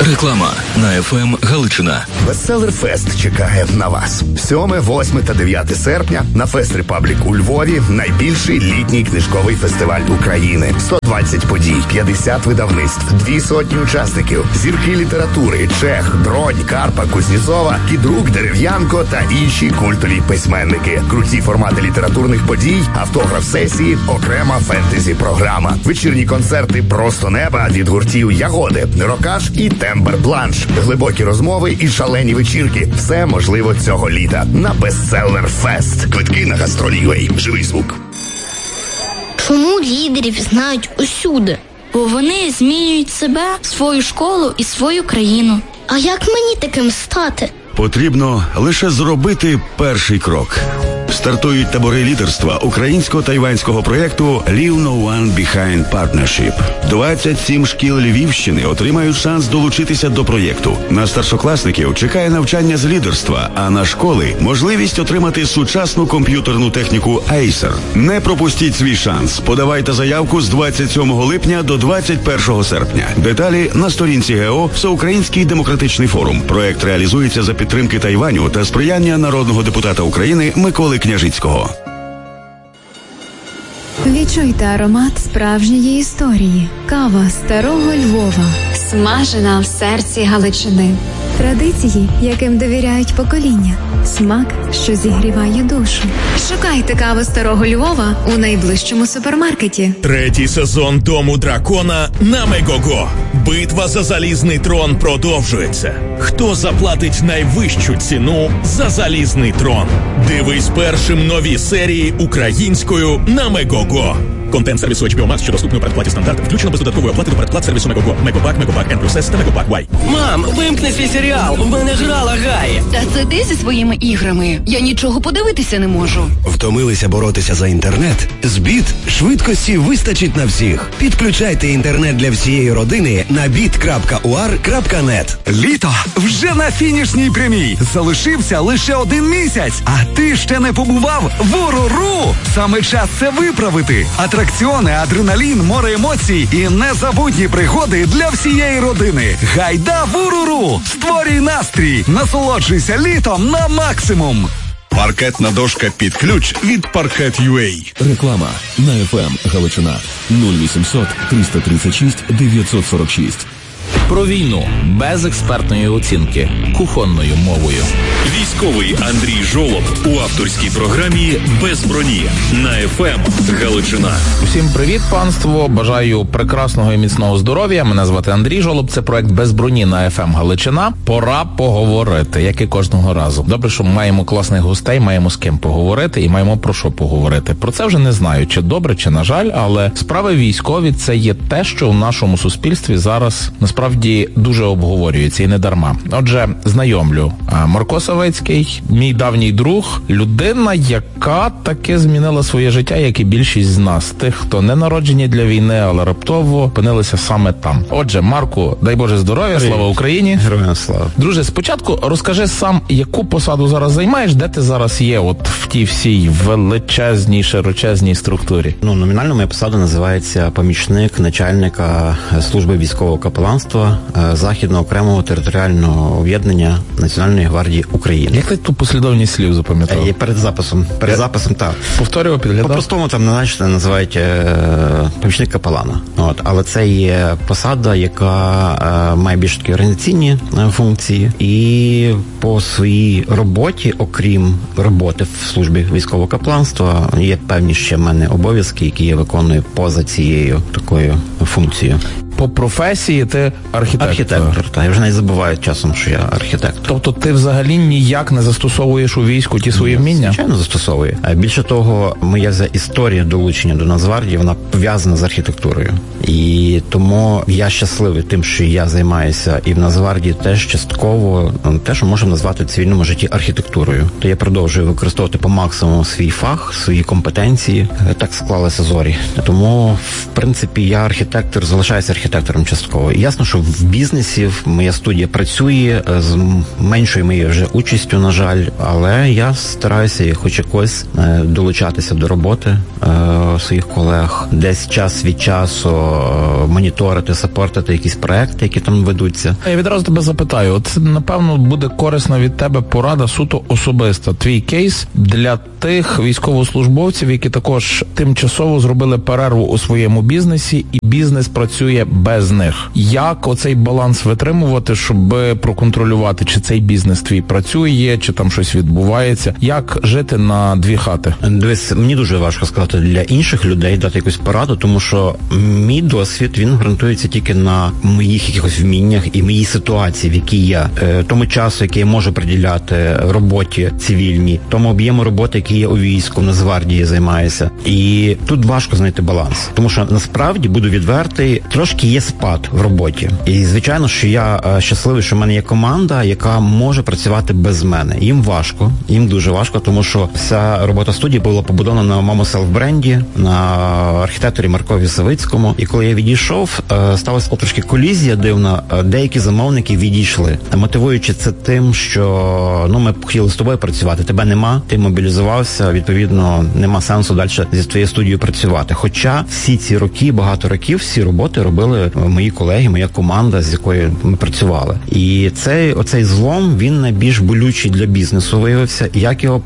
Реклама на ФМ Галичина. Бестселер Фест чекає на вас. 7, 8 та 9 серпня на Фест Репаблік у Львові найбільший літній книжковий фестиваль України. 120 подій, 50 видавництв, 200 учасників, зірки літератури, Чех, Бронь, Карпа, Кузнєцова, Кідрук, Дерев'янко та інші культові письменники. Круті формати літературних подій, автограф-сесії, окрема фентезі-програма. Вечірні концерти «Просто неба» від гуртів Ягоди, Рокаш і Тембер Бланш. Глибокі розмови і шалені вечірки. Все можливо цього літа на Бестселер Фест. Квитки на Гастролі.ua. Живий звук. Чому лідерів знають усюди? Бо вони змінюють себе, свою школу і свою країну. А як мені таким стати? Потрібно лише зробити перший крок. Стартують табори лідерства українсько-тайванського проєкту «Leave No One Behind Partnership». 27 шкіл Львівщини отримають шанс долучитися до проєкту. На старшокласників чекає навчання з лідерства, а на школи – можливість отримати сучасну комп'ютерну техніку Acer. Не пропустіть свій шанс. Подавайте заявку з 27 липня до 21 серпня. Деталі на сторінці ГО «Всеукраїнський демократичний форум». Проєкт реалізується за підтримки Тайваню та сприяння народного депутата України Миколи Княжицького. Відчуйте аромат справжньої історії. Кава старого Львова. Смажена в серці Галичини. Традиції, яким довіряють покоління. Смак, що зігріває душу. Шукайте каву старого Львова у найближчому супермаркеті. 3-й сезон «Дому дракона» на Мегого. Битва за залізний трон продовжується. Хто заплатить найвищу ціну за залізний трон? Дивись першим нові серії українською на Мегого. Контент сервісу HBO Max, що доступний у передплаті стандарт, включено без додаткової оплати до передплат сервісу Мегого. Мегобак, Мегобак N+S та Мегобак Y. Мам, вимкни свій серіал, в мене грала Гая. Та це ти зі своїми іграми. Я нічого подивитися не можу. Втомилися боротися за інтернет? Збіт швидкості вистачить на всіх. Підключайте інтернет для всієї родини на bit.ur.net. Літо вже на фінішній прямій. Залишився лише 1 місяць, а ти ще не побував в УРУРУ. Саме час це виправити. Атракціони, адреналін, море емоцій і незабутні пригоди для всієї родини. Гайда в УРУРУ! Створюй настрій! Насолоджуйся літом на максимум! Паркетна дошка під ключ від Parket.ua. Реклама на ФМ Галичина. 0800 336 946. Про війну без експертної оцінки, кухонною мовою. Військовий Андрій Жолоб у авторській програмі «Без броні» на ФМ Галичина. Усім привіт, панство. Бажаю прекрасного і міцного здоров'я. Мене звати Андрій Жолоб. Це проект «Без броні» на ФМ Галичина. Пора поговорити, як і кожного разу. Добре, що маємо класних гостей, маємо з ким поговорити і маємо про що поговорити. Про це вже не знаю, чи добре, чи на жаль, але справи військові – це є те, що в нашому суспільстві зараз насправді дуже обговорюється і не дарма. Отже, знайомлю. Марко Савицький, мій давній друг, людина, яка таки змінила своє життя, як і більшість з нас. Тих, хто не народжені для війни, але раптово опинилися саме там. Отже, Марку, дай Боже здоров'я, слава Україні. Героям слава. Друже, спочатку розкажи сам, яку посаду зараз займаєш, де ти зараз є, от в тій всій величезній, широчезній структурі? Номінально моя посада називається помічник начальника служби військового капеланства Західного окремого територіального об'єднання Національної гвардії України. Як ти ту послідовність слів запам'ятав? Перед записом, так. Повторював, підглядав? По-простому там називають помічник капелана. Але це є посада, яка має більш такі організаційні функції, і по своїй роботі, окрім роботи в службі військового капеланства, є певні ще в мене обов'язки, які я виконую поза цією такою функцією. По професії ти архітектор? Архітектор, так. Я вже не забуваю часом, що я архітектор. Тобто ти взагалі ніяк не застосовуєш у війську ті свої вміння? Звичайно, застосовую. Більше того, моя історія долучення до Нацгвардії, вона пов'язана з архітектурою. І тому я щасливий тим, що я займаюся і в Нацгвардії теж частково те, що можемо назвати в цивільному житті архітектурою. То я продовжую використовувати по максимуму свій фах, свої компетенції. Так склалися зорі. Тому, в принципі, я архітектор, залишаюся архітектором архітектором частково. І ясно, що в бізнесі моя студія працює з меншою моєю вже участю, на жаль, але я стараюся хоч якось долучатися до роботи своїх колег, десь час від часу моніторити, сапортити якісь проекти, які там ведуться. Я відразу тебе запитаю, от напевно буде корисна від тебе порада суто особиста. Твій кейс для тих військовослужбовців, які також тимчасово зробили перерву у своєму бізнесі, і бізнес працює без них. Як оцей баланс витримувати, щоб проконтролювати, чи цей бізнес твій працює, чи там щось відбувається? Як жити на дві хати? Дивись, мені дуже важко сказати для інших людей, дати якусь пораду, тому що мій досвід, він ґрунтується тільки на моїх якихось вміннях і моїй ситуації, в якій я, тому часу, який я можу приділяти роботі цивільній, тому об'єму роботи, який я у війську, в Нацгвардії займаюся. І тут важко знайти баланс. Тому що, насправді, буду відвертий, трошки є спад в роботі. І, звичайно, що я щасливий, що в мене є команда, яка може працювати без мене. Їм важко, їм дуже важко, тому що вся робота студії була побудована на моєму селф-бренді, на архітекторі Маркові Савицькому. І коли я відійшов, сталася трошки колізія дивна. Деякі замовники відійшли, мотивуючи це тим, що ми б хотіли з тобою працювати, тебе нема, ти мобілізувався, відповідно, нема сенсу далі зі твоєю студією працювати. Хоча всі ці роки, багато років, всі роботи робили мої колеги, моя команда, з якою ми працювали. І оцей злом, він найбільш болючий для бізнесу виявився. Як його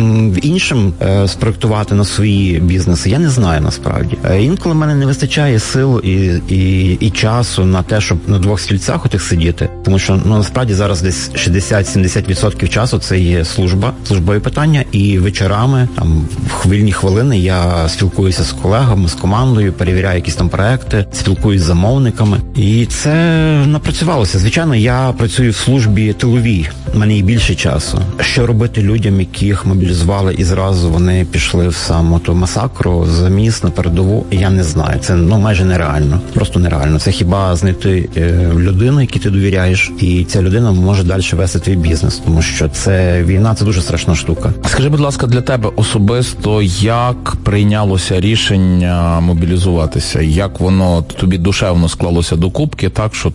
іншим спроектувати на свої бізнеси, я не знаю насправді. Інколи в мене не вистачає сил і часу на те, щоб на двох стільцях отих сидіти. Тому що, насправді, зараз десь 60-70% часу це є службові питання, і вечорами, там, в вільні хвилини я спілкуюся з колегами, з командою, перевіряю якісь там проекти, спілкуюся з замовниками. І це напрацювалося. Звичайно, я працюю в службі тиловій, в мене є більше часу. Що робити людям, яких мобілізували і зразу вони пішли в саму ту масакру, заміс на передову, я не знаю. Це майже нереально. Просто нереально. Це хіба знайти людину, якій ти довіряєш, і ця людина може далі вести твій бізнес, тому що це війна, це дуже страшна штука. Скажи, будь ласка, для тебе особисто, як прийнялося рішення мобілізуватися? Як воно тобі душевно склалося до кубки, так, що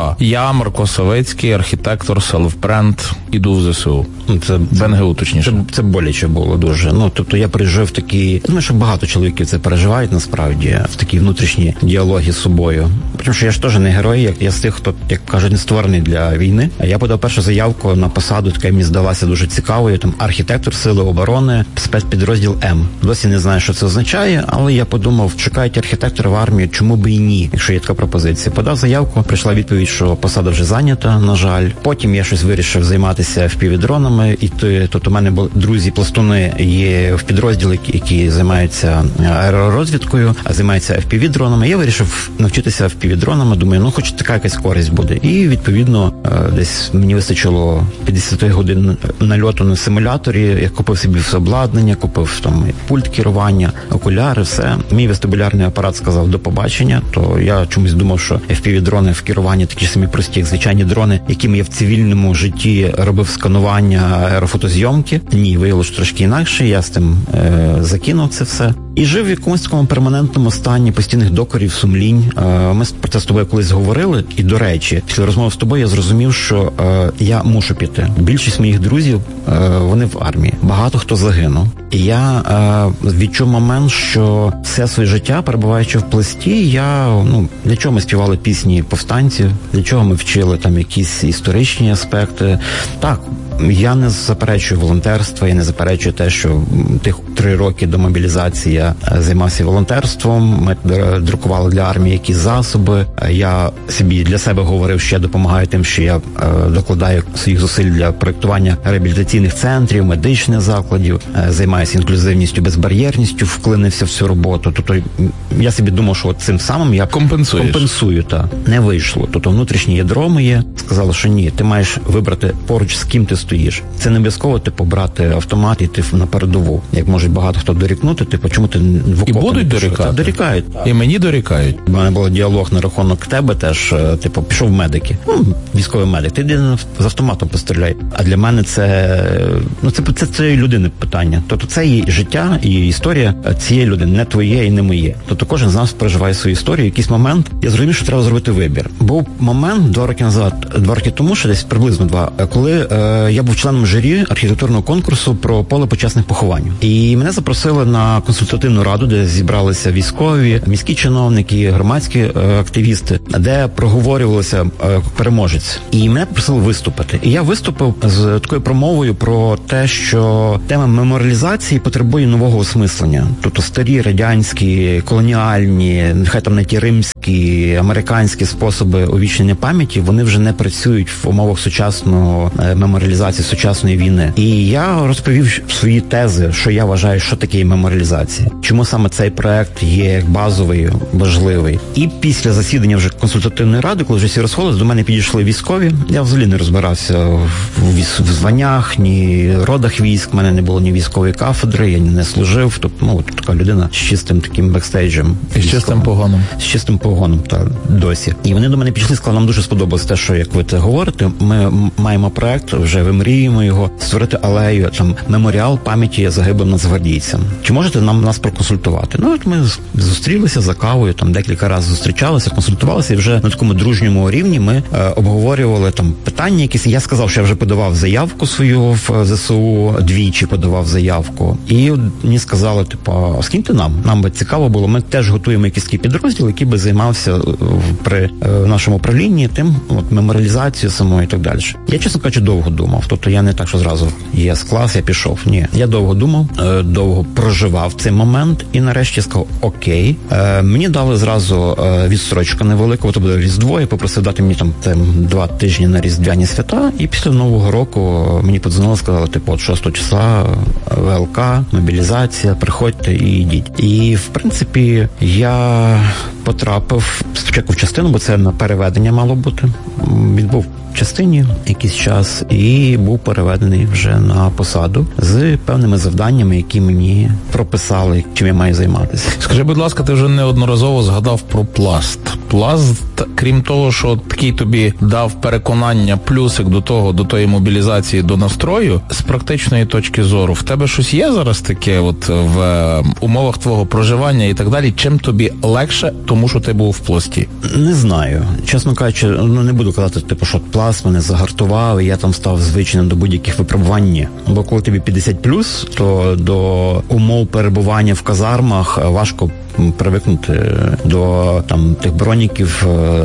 я, Марко Савицький, архітектор, селф-бренд, іду в ЗСУ? Це БНГУ, точніше. Це боляче було дуже. Тобто я пережив такі, думаю, що багато чоловіків це переживають насправді, в такі внутрішні діалоги з собою. Тому що я ж теж не герой, я з тих, хто, як кажуть, не створений для війни. Я подав першу заявку на посаду, яка мені здалася дуже цікавою, там архітектор Сили оборони, спецпідрозділ М. Досі не знаю, що це означає, але я подумав, чекають архітектора в армії, чому би і ні, якщо є така пропозиція. Подав заявку, прийшла відповідь, що посада вже зайнята, на жаль. Потім я щось вирішив займатися FPV-дронами, і тут у мене були друзі-пластуни є в підрозділі, які займаються аеророзвідкою, а займаються FPV-дронами. Я вирішив навчитися FPV-дронами, думаю, хоч така якась користь буде. І, відповідно, десь мені вистачило 50 годин нальоту на симуляторі, я купив собі все обладнання, купив там пульт керування, окуляри, все. Мій вестибулярний апарат сказав до побачення, то я чомусь думав, що FPV-дрони в керуванні такі ж самі прості, як звичайні дрони, якими я в цивільному житті робив сканування аерофотозйомки. Ні, виявилося трошки інакше, я з тим закинув це все. І жив в якомусь такому перманентному стані постійних докорів, сумлінь. Ми про це з тобою колись говорили, і, до речі, після розмови з тобою я зрозумів, що я мушу піти. Більшість моїх друзів, вони в армії. Багато хто загинув. І я відчув момент, що все своє життя, перебуваючи в пласті, для чого ми співали пісні повстанців, для чого ми вчили там якісь історичні аспекти. Так, я не заперечую волонтерства, я не заперечую те, що тих 3 роки до мобілізації я займався волонтерством, ми друкували для армії якісь засоби. Я собі для себе говорив, що я допомагаю тим, що я докладаю своїх зусиль для проєктування реабілітаційних центрів, медичних закладів, займаюся інклюзивністю, безбар'єрністю, вклинився в цю роботу. Тобто я собі думав, що цим самим я компенсую. Не вийшло. Тобто внутрішнє ядро моє сказало, що ні, ти маєш вибрати поруч з ким ти стоїш. Це не обов'язково, брати автомат і йти на передову. Як можуть багато хто дорікнути, чому ти в окопі? І будуть дорікати? Дорікають. І мені дорікають. У мене був діалог на рахунок тебе теж, пішов в медики. Військовий медик. Ти йди з автоматом постріляй. А для мене це цієї людини питання. Тобто це її життя і історія цієї людини, не твоє і не моє. Тобто кожен з нас переживає свою історію. Якийсь момент, я зрозумів, що треба зробити вибір. Був момент 2 роки тому, що десь приблизно 2, коли я був членом журі архітектурного конкурсу про поле почесних поховань. І мене запросили на консультативну раду, де зібралися військові, міські чиновники, громадські активісти, де проговорювалося переможець. І мене попросили виступити. І я виступив з такою промовою про те, що тема меморіалізації потребує нового осмислення. Тобто старі радянські, колоніальні, нехай там не ті римські, американські способи увічнення пам'яті, вони вже не працюють в умовах сучасного меморіалізації, сучасної війни. І я розповів свої тези, що я вважаю, що таке меморіалізація. Чому саме цей проект є базовий, важливий. І після засідання вже консультативної ради, коли вже всі розходились, до мене підійшли військові. Я взагалі не розбирався в званнях, ні родах військ, в мене не було ні військової кафедри, я не служив. Тобто, така людина з чистим таким бекстейджем. І з чистим погоном. З чистим погоном, так, досі. І вони до мене підійшли і сказали, нам дуже сподобалось те, що, як ви це говорите, ми маємо проект, вже вимріємо його, створити алею, меморіал пам'яті загиблим нацгвардійцям. Чи можете нас проконсультувати? От ми зустрілися за кавою, декілька разів зустрічалися, консультувалися, і вже на такому дружньому рівні ми обговорювали питання якісь. Я сказав, що я вже подавав заявку свою в ЗСУ, двічі подавав заявку. І мені сказали, скиньте нам. Нам би цікаво було. Ми теж готуємо якийсь підрозділ, який би займався при нашому управлінні тим, меморіалізацією самою і так далі. Я, чесно кажучи, довго думав. Тобто я не так, що зразу є клас, я пішов. Ні. Я довго думав, довго проживав цей момент і нарешті сказав, окей. Мені дали зразу відстрочку невелику, то буде Різдво, я попросив дати мені 2 тижні на Різдвяні свята, і після Нового року мені подзвонили, сказали, 6 числа ВЛК, мобілізація, приходьте і йдіть. І, в принципі, я потрапив спочатку в частину, бо це на переведення мало бути. Відбув в частині якийсь час і був переведений вже на посаду з певними завданнями, які мені прописали, чим я маю займатися. Скажи, будь ласка, ти вже неодноразово згадав про пласт. Пласт, крім того, що такий тобі дав переконання, плюсик до тої мобілізації, до настрою, з практичної точки зору, в тебе щось є зараз таке в умовах твого проживання і так далі? Чим тобі легше, тому що ти був в пласті? Не знаю. Чесно кажучи, не буду казати, що пласт мене загартував, і я там став звичним до будь-яких випробувань. Ні. Бо коли тобі 50+, то до умов перебування в казармах важко привикнути до тих броніків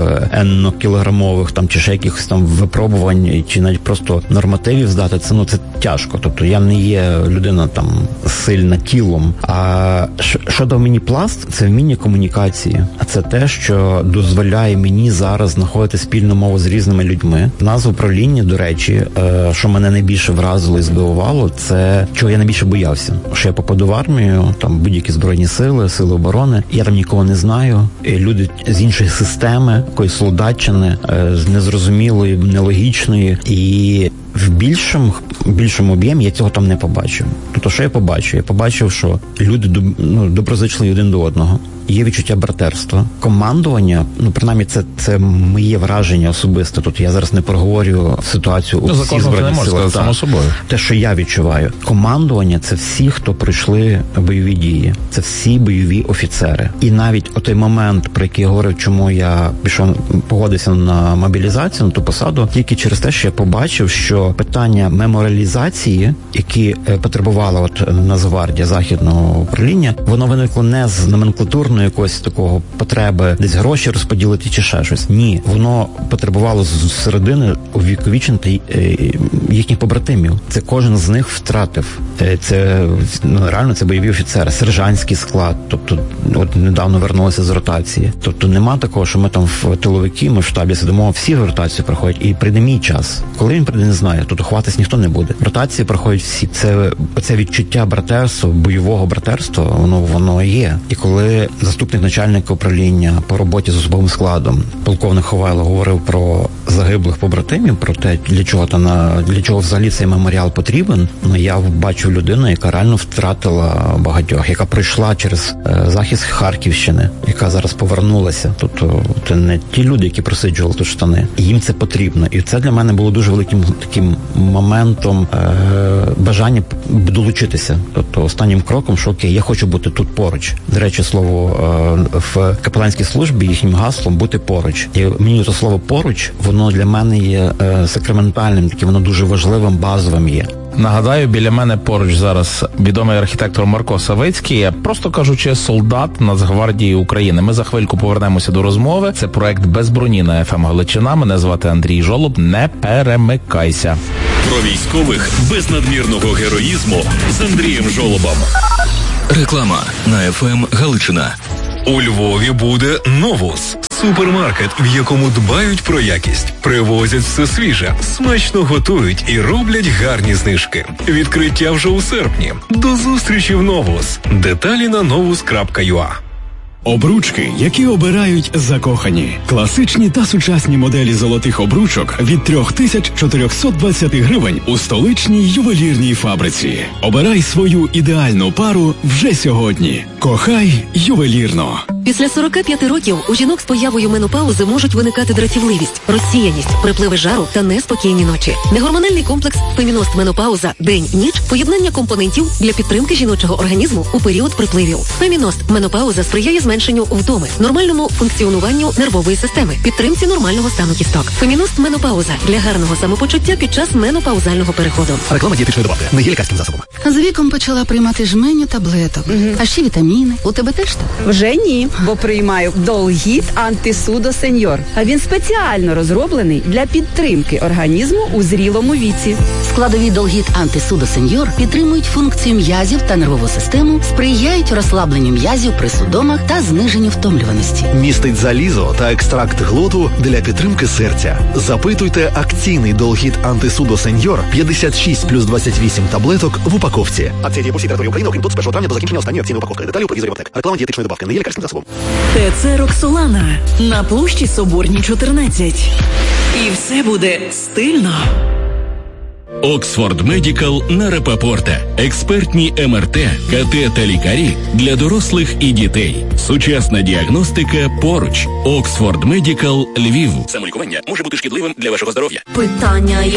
N-кілограмових, чи ще якихось випробувань, чи навіть просто нормативів здати. Це тяжко. Тобто я не є людина сильна тілом. А що дав мені пласт? Це вміння комунікації. А це те, що дозволяє мені зараз знаходити спільну мову з різними людьми. Назва управління, до речі, що мене найбільше вразило і здивувало, це чого я найбільше боявся. Що я попаду в армію, будь-які збройні сили, сили оборони, я там нікого не знаю. Люди з іншої системи, якоїсь солдатчини, з незрозумілої, нелогічної. І в більшому об'ємі я цього там не побачив. Тобто, що я побачив? Я побачив, що люди доброзичливі один до одного. Є відчуття братерства. Командування, принаймні це моє враження особисте. Тут я зараз не проговорю ситуацію у всіх збройних силах. Само собою. Те, що я відчуваю. Командування – це всі, хто пройшли бойові дії. Це всі бойові офіцери. І навіть отой момент, про який я говорив, чому я погодився на мобілізацію, на ту посаду, тільки через те, що я побачив, що питання меморіалізації, які потребувала Нацгвардія Західного управління, воно виникло не з номенклатурної якогось такого потреби десь гроші розподілити чи ще щось. Ні, воно потребувало з середини увіковічити їхніх побратимів. Це кожен з них втратив. Це реально це бойові офіцери, сержантський склад. Тобто, недавно вернулися з ротації. Тобто нема такого, що ми там в тиловики, ми в штабі сидимо, всі ротацію проходять, і прийде мій час. Коли він прийде, не знаю. Тобто ховатись ніхто не буде. Ротації проходять всі. Це відчуття братерства, бойового братерства, воно є. І коли заступник начальника управління по роботі з особовим складом, полковник Ховайло, говорив про загиблих побратимів, про те, для чого взагалі цей меморіал потрібен. Я бачу людину, яка реально втратила багатьох, яка пройшла через захист Харківщини, яка зараз повернулася. Тобто це не ті люди, які просиджували тут штани. Їм це потрібно. І це для мене було дуже великим таким моментом бажання долучитися. Тобто останнім кроком, що окей, я хочу бути тут поруч. До речі, слово в капеланській службі їхнім гаслом бути поруч. І мені це слово поруч, воно для мене є сакраментальним, таке воно дуже важливим, базовим є. Нагадаю, біля мене поруч зараз відомий архітектор Марко Савицький, просто кажучи, солдат Нацгвардії України. Ми за хвильку повернемося до розмови. Це проект «Без броні» на FM Галичина. Мене звати Андрій Жолоб. Не перемикайся. Про військових без надмірного героїзму з Андрієм Жолобом. Реклама на FM Галичина. У Львові буде «Новус» – супермаркет, в якому дбають про якість, привозять все свіже, смачно готують і роблять гарні знижки. Відкриття вже у серпні. До зустрічі в «Новус». Деталі на novus.ua. Обручки, які обирають закохані. Класичні та сучасні моделі золотих обручок від 3420 гривень у столичній ювелірній фабриці. Обирай свою ідеальну пару вже сьогодні. Кохай ювелірно. Після 45 років у жінок з появою менопаузи можуть виникати дратівливість, розсіяність, припливи жару та неспокійні ночі. Негормональний комплекс «Феміност Менопауза. День-ніч» – поєднання компонентів для підтримки жіночого організму у період припливів. «Феміност Менопауза» сприяє зменшенню втоми, нормальному функціонуванню нервової системи, підтримці нормального стану кісток. «Феміност Менопауза» для гарного самопочуття під час менопаузального переходу. Реклама дієтичної добавки, не є лікарським засобом. З віком почала приймати жменю таблеток, а ще вітаміни. У тебе теж так? Вже ні, бо приймаю Долгіт Антисудо Сеньор. А він спеціально розроблений для підтримки організму у зрілому віці. Складові Долгіт Антисудо Сеньор підтримують функцію м'язів та нервову систему, сприяють розслабленню м'язів при судомах та зниженню втомлюваності. Містить залізо та екстракт глуту для підтримки серця. Запитуйте акційний Долгіт Антисудо Сеньор 56 плюс 28 таблеток в упаковці. Акція діє по всій території України, окрім тут з 1 травня до закінчення останньої акційної упаковки. Деталі у провізорі аптек. Реклама дієтичної добавки, не є лікарським засобом. ТЦ Роксолана на площі Соборній 14. І все буде стильно. Оксфорд Медікал на Рапопорта. Експертні МРТ, КТ та лікарі для дорослих і дітей. Сучасна діагностика поруч. Оксфорд Медікал Львів. Самолікування може бути шкідливим для вашого здоров'я. Питання